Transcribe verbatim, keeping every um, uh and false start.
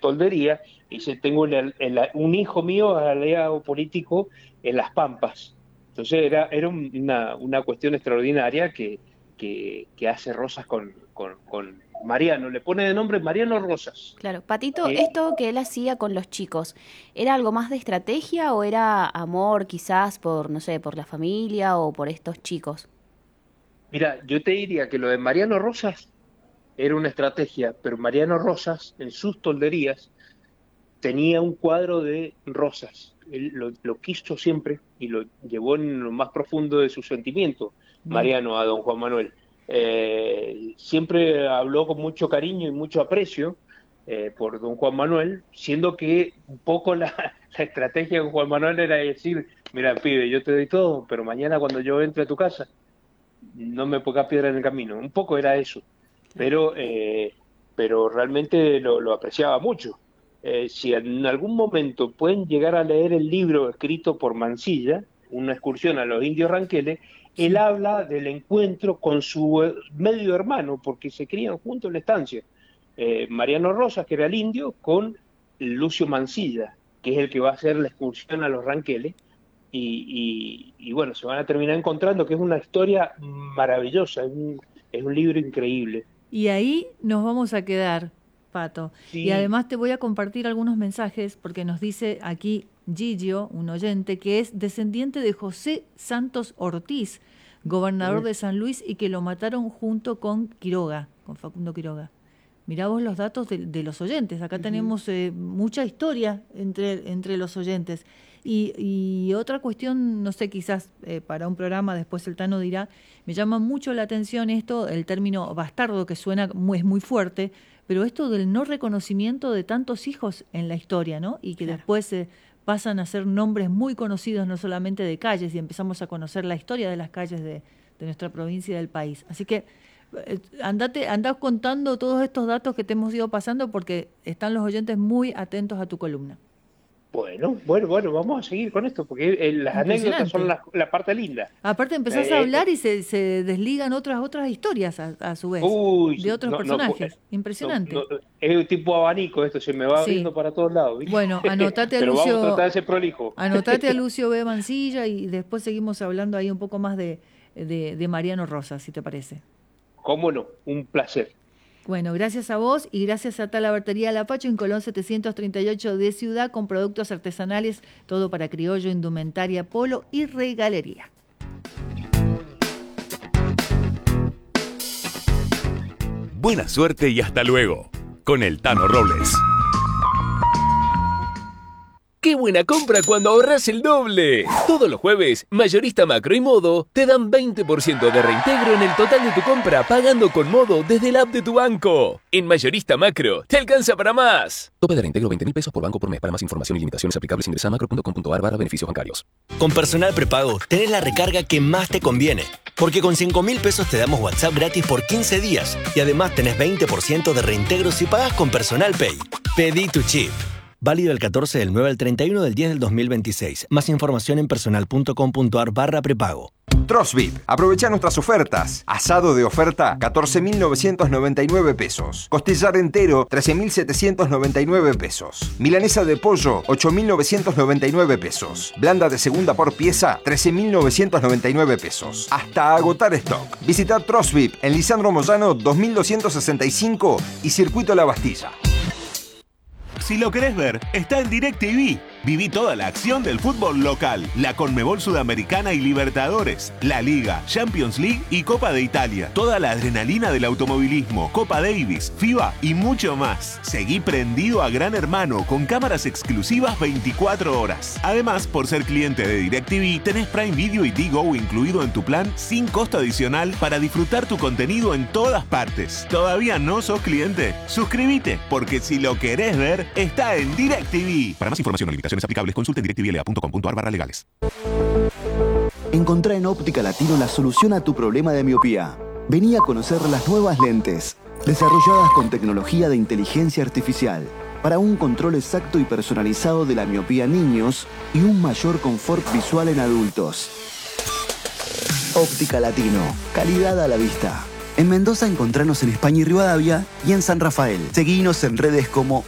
toldería, y dice, tengo el, el, un hijo mío aliado político en Las Pampas. Entonces era, era una, una cuestión extraordinaria que, que, que hace Rosas con, con, con Mariano, le pone de nombre Mariano Rosas. Claro, Patito, Que, esto que él hacía con los chicos, ¿era algo más de estrategia o era amor quizás por, no sé, por la familia o por estos chicos? mira, yo te diría que lo de Mariano Rosas era una estrategia, pero Mariano Rosas en sus tolderías tenía un cuadro de rosas. Él lo, lo quiso siempre y lo llevó en lo más profundo de su sentimiento, Bien. Mariano, a don Juan Manuel. Eh, siempre habló con mucho cariño y mucho aprecio eh, por don Juan Manuel, siendo que un poco la, la estrategia de Juan Manuel era decir, mira, pibe, yo te doy todo, pero mañana cuando yo entre a tu casa, no me pongas piedra en el camino. Un poco era eso, Claro. pero, eh, pero realmente lo, lo apreciaba mucho. Eh, si en algún momento pueden llegar a leer el libro escrito por Mansilla, Una excursión a los indios ranqueles, él Sí. habla del encuentro con su eh, medio hermano, porque se crían juntos en la estancia. Eh, Mariano Rosas, que era el indio, con Lucio Mansilla, que es el que va a hacer la excursión a los ranqueles, y, y, y bueno, se van a terminar encontrando, que es una historia maravillosa, es un, es un libro increíble. Y ahí nos vamos a quedar, Pato. Y Sí. además te voy a compartir algunos mensajes porque nos dice aquí Gigio, un oyente, que es descendiente de José Santos Ortiz, gobernador de San Luis, y que lo mataron junto con Quiroga, con Facundo Quiroga. Mirá vos los datos de, de los oyentes. Acá Uh-huh. tenemos eh, mucha historia entre, entre los oyentes. Y, y otra cuestión, no sé, quizás eh, para un programa, después el Tano dirá, me llama mucho la atención esto, el término bastardo, que suena muy, es muy fuerte, pero esto del no reconocimiento de tantos hijos en la historia, ¿no? Y que Claro. después eh, pasan a ser nombres muy conocidos, no solamente de calles, y empezamos a conocer la historia de las calles de, de nuestra provincia y del país. Así que eh, andate, andá contando todos estos datos que te hemos ido pasando porque están los oyentes muy atentos a tu columna. Bueno, bueno, bueno, vamos a seguir con esto, porque eh, las anécdotas son la, la parte linda. Aparte empezás Eh, a eh, hablar y se, se desligan otras otras historias a, a su vez, uy, de otros no, no, personajes. no, Impresionante. no, es tipo abanico esto, se me va Sí. abriendo para todos lados, ¿viste? Bueno, anotate a Pero vamos a Lucio, tratar de ser prolijo. anotate a Lucio B. Mansilla y después seguimos hablando ahí un poco más de, de, de Mariano Rosas, si te parece. Cómo no, un placer. Bueno, gracias a vos y gracias a Talabartería Lapacho en Colón setecientos treinta y ocho de Ciudad, con productos artesanales, todo para criollo, indumentaria, polo y regalería. Buena suerte y hasta luego, con el Tano Robles. ¡Qué buena compra cuando ahorras el doble! Todos los jueves, Mayorista Macro y Modo te dan veinte por ciento de reintegro en el total de tu compra pagando con Modo desde la app de tu banco. En Mayorista Macro, te alcanza para más. Tope de reintegro veinte mil pesos por banco por mes. Para más información y limitaciones aplicables ingresa a macro punto com punto a r barra beneficios bancarios. Con Personal Prepago tenés la recarga que más te conviene. Porque con cinco mil pesos te damos WhatsApp gratis por quince días. Y además tenés veinte por ciento de reintegro si pagas con Personal Pay. Pedí tu chip. Válido el catorce del nueve al treinta y uno del diez del dos mil veintiséis. Más información en personal punto com punto a r barra prepago. Trosvit. Aprovecha nuestras ofertas. Asado de oferta, catorce mil novecientos noventa y nueve pesos. Costillar entero, trece mil setecientos noventa y nueve pesos. Milanesa de pollo, ocho mil novecientos noventa y nueve pesos. Blanda de segunda por pieza, trece mil novecientos noventa y nueve pesos. Hasta agotar stock. Visita Trosvit en Lisandro Moyano dos mil doscientos sesenta y cinco y Circuito La Bastilla. Si lo querés ver, está en DirecTV. Viví toda la acción del fútbol local, la Conmebol Sudamericana y Libertadores, la Liga, Champions League y Copa de Italia. Toda la adrenalina del automovilismo, Copa Davis, FIBA y mucho más. Seguí prendido a Gran Hermano con cámaras exclusivas veinticuatro horas. Además, por ser cliente de DirecTV, tenés Prime Video y Digo incluido en tu plan sin costo adicional para disfrutar tu contenido en todas partes. ¿Todavía no sos cliente? Suscríbete, porque si lo querés ver, está en DirecTV. Para más información o limitaciones aplicables, consulta en directivl punto com punto a r barra legales. Encontrá en Óptica Latino la solución a tu problema de miopía. Vení a conocer las nuevas lentes, desarrolladas con tecnología de inteligencia artificial, para un control exacto y personalizado de la miopía en niños y un mayor confort visual en adultos. Óptica Latino, calidad a la vista. En Mendoza encontranos en España y Rivadavia y en San Rafael. Seguinos en redes como